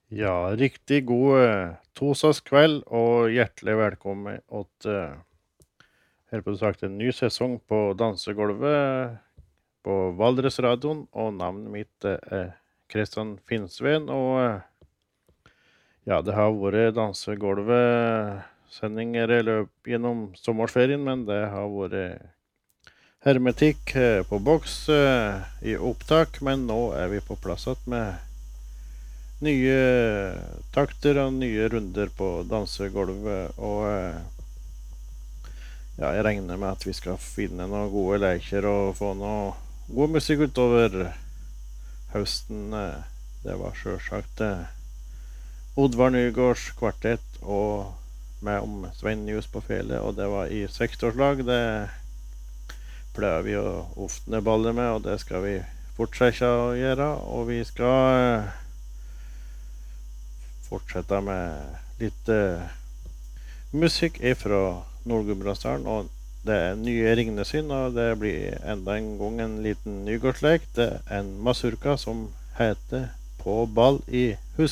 Ja, riktig god torsdagskveld og hjertelig velkommen til helt på sagt en ny sesong på dansegulvet på Valdresradioen, og navnet mitt er Kristian Finnsveen, og ja, det har vært dansegulvet-sendinger i løp gjennom sommerferien, men det har vært hermetikk på boks i opptak, men nå er vi på plass igjen med nye takter og nye runder på dansegulvet, og ja, jeg regner med at vi skal finne noen gode leker og få noe god musikk utover høsten. Det var selvsagt Oddvar Nygårds kvartett og med om Svein Njus på fele, og det var i 60-årslag. Det pleier vi å ofte balle med, og det skal vi fortsette å gjøre, og vi skal fortsette med litt musikk fra Nord-Gudbrandsdalen, og det er nye Ringnesyn, og det blir enda en gang en liten nygårdslek. Det er en mazurka som heter På ball i huset.